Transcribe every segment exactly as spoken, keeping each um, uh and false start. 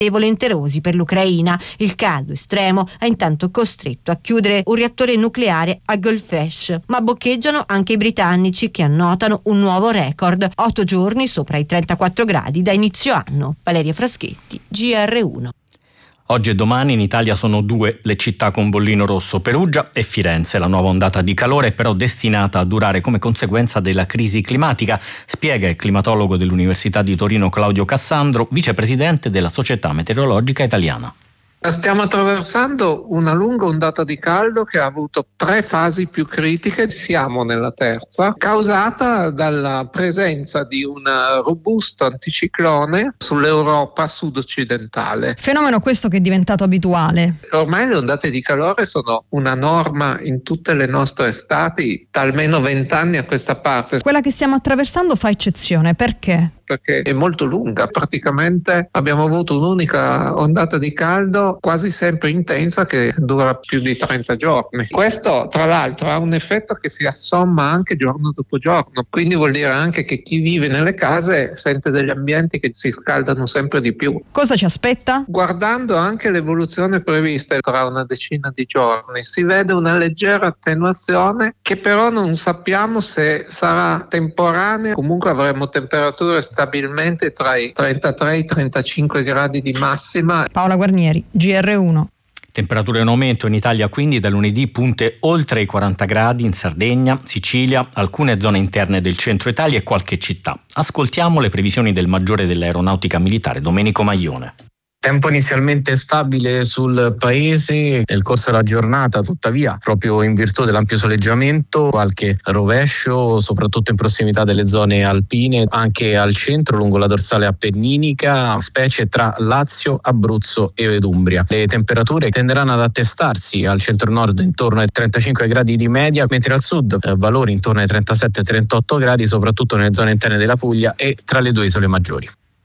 e volenterosi per l'Ucraina. Il caldo estremo ha intanto costretto a chiudere un reattore nucleare a Golfesh, ma boccheggiano anche i britannici che annotano un nuovo record, otto giorni sopra i trentaquattro gradi da inizio anno. Valeria Fraschetti, G R uno. Oggi e domani in Italia sono due le città con bollino rosso, Perugia e Firenze. La nuova ondata di calore è però destinata a durare come conseguenza della crisi climatica, spiega il climatologo dell'Università di Torino Claudio Cassandro, vicepresidente della Società Meteorologica Italiana. Stiamo attraversando una lunga ondata di caldo che ha avuto tre fasi più critiche, siamo nella terza, causata dalla presenza di un robusto anticiclone sull'Europa sud-occidentale. Fenomeno questo che è diventato abituale. Ormai le ondate di calore sono una norma in tutte le nostre estati da almeno vent'anni a questa parte. Quella che stiamo attraversando fa eccezione, perché? Perché è molto lunga, praticamente abbiamo avuto un'unica ondata di caldo quasi sempre intensa che dura più di trenta giorni. Questo tra l'altro ha un effetto che si assomma anche giorno dopo giorno, quindi vuol dire anche che chi vive nelle case sente degli ambienti che si scaldano sempre di più. Cosa ci aspetta? Guardando anche l'evoluzione prevista tra una decina di giorni si vede una leggera attenuazione che però non sappiamo se sarà temporanea. Comunque avremo temperature stabilmente tra i trentatré e i trentacinque gradi di massima. Paola Guarnieri, G R uno. Temperature in aumento in Italia quindi da lunedì, punte oltre i quaranta gradi in Sardegna, Sicilia, alcune zone interne del centro Italia e qualche città. Ascoltiamo le previsioni del maggiore dell'Aeronautica Militare, Domenico Maglione. Tempo inizialmente stabile sul paese, nel corso della giornata tuttavia, proprio in virtù dell'ampio soleggiamento, qualche rovescio, soprattutto in prossimità delle zone alpine, anche al centro lungo la dorsale appenninica, specie tra Lazio, Abruzzo e Umbria. Le temperature tenderanno ad attestarsi al centro-nord intorno ai trentacinque gradi di media, mentre al sud eh, valori intorno ai trentasette trentotto gradi, soprattutto nelle zone interne della Puglia e tra le due isole maggiori.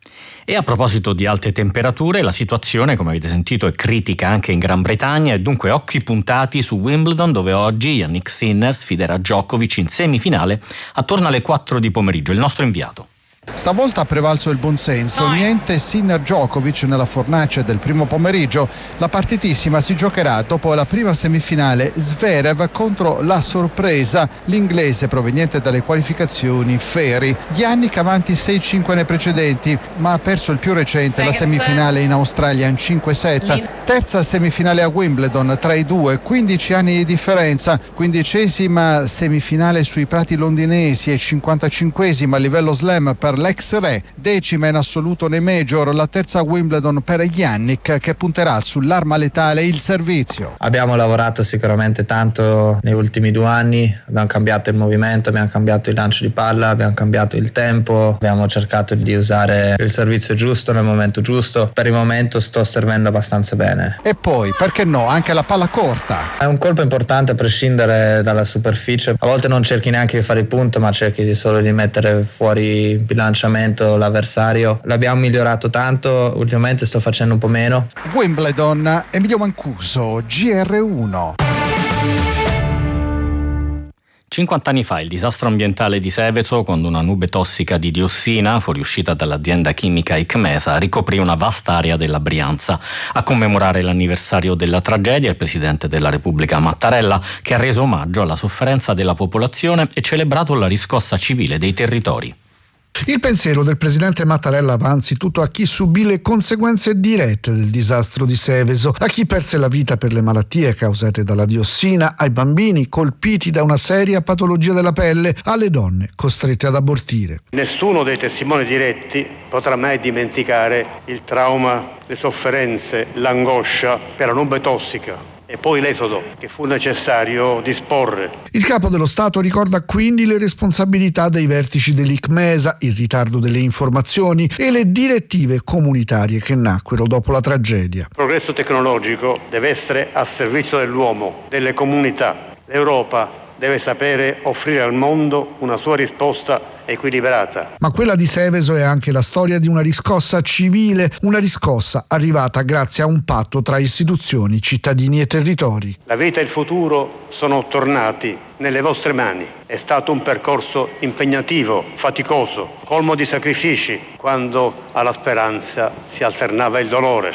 E a proposito di alte temperature, la situazione, come avete sentito, è critica anche in Gran Bretagna e dunque occhi puntati su Wimbledon, dove oggi Yannick Sinner sfiderà Djokovic in semifinale attorno alle quattro di pomeriggio. Il nostro inviato. Stavolta ha prevalso il buonsenso, niente Sinner Djokovic nella fornace del primo pomeriggio. La partitissima si giocherà dopo la prima semifinale Zverev contro la sorpresa, l'inglese proveniente dalle qualificazioni Ferri. Yannick avanti sei cinque nei precedenti, ma ha perso il più recente, la semifinale in Australia in cinque sette. Terza semifinale a Wimbledon tra i due, quindici anni di differenza. Quindicesima semifinale sui prati londinesi e cinquantacinquesima a livello slam per l'ex re, decima in assoluto nei major, la terza Wimbledon per Yannick che punterà sull'arma letale, il servizio. Abbiamo lavorato sicuramente tanto negli ultimi due anni, abbiamo cambiato il movimento, abbiamo cambiato il lancio di palla, abbiamo cambiato il tempo, abbiamo cercato di usare il servizio giusto nel momento giusto. Per il momento sto servendo abbastanza bene. E poi, perché no, anche la palla corta. È un colpo importante a prescindere dalla superficie, a volte non cerchi neanche di fare il punto ma cerchi solo di mettere fuori il lanciamento l'avversario. L'abbiamo migliorato tanto, ultimamente sto facendo un po' meno. Wimbledon, Emilio Mancuso, G R uno. cinquanta anni fa il disastro ambientale di Seveso, quando una nube tossica di diossina, fuoriuscita dall'azienda chimica Icmesa, ricoprì una vasta area della Brianza. A commemorare l'anniversario della tragedia, il Presidente della Repubblica Mattarella, che ha reso omaggio alla sofferenza della popolazione e celebrato la riscossa civile dei territori. Il pensiero del presidente Mattarella va anzitutto a chi subì le conseguenze dirette del disastro di Seveso, a chi perse la vita per le malattie causate dalla diossina, ai bambini colpiti da una seria patologia della pelle, alle donne costrette ad abortire. Nessuno dei testimoni diretti potrà mai dimenticare il trauma, le sofferenze, l'angoscia per la nube tossica e poi l'esodo che fu necessario disporre. Il capo dello Stato ricorda quindi le responsabilità dei vertici dell'Icmesa, il ritardo delle informazioni e le direttive comunitarie che nacquero dopo la tragedia. Il progresso tecnologico deve essere a servizio dell'uomo, delle comunità. L'Europa deve sapere offrire al mondo una sua risposta equilibrata. Ma quella di Seveso è anche la storia di una riscossa civile, una riscossa arrivata grazie a un patto tra istituzioni, cittadini e territori. La vita e il futuro sono tornati nelle vostre mani. È stato un percorso impegnativo, faticoso, colmo di sacrifici, quando alla speranza si alternava il dolore.